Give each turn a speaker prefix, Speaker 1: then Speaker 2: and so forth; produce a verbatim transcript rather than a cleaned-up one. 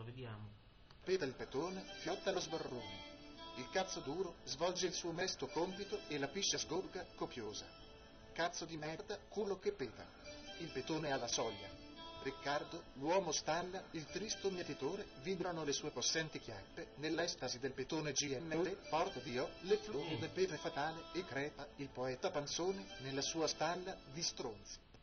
Speaker 1: vediamo.
Speaker 2: Peta il petone, fiotta lo sbarrone. Il cazzo duro svolge il suo mesto compito e la piscia sgorga copiosa. Cazzo di merda, culo che peta. Il petone alla soglia. Riccardo, l'uomo stalla, il tristo mietitore, vibrano le sue possenti chiappe, nell'estasi del petone G M O, porta Dio, le flore del pepe fatale, e crepa il poeta Panzone nella sua stalla di stronzi.